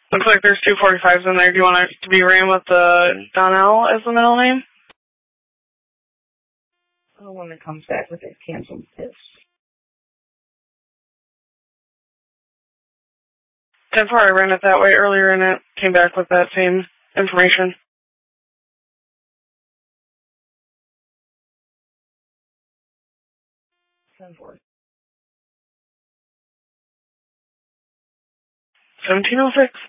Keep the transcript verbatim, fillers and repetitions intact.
Looks like there's two forty-fives in there. Do you want it to be ran with the Donnell as the middle name? The one that comes back with it canceled this. ten four, I ran it that way earlier and it came back with that same information. ten four. seventeen oh six.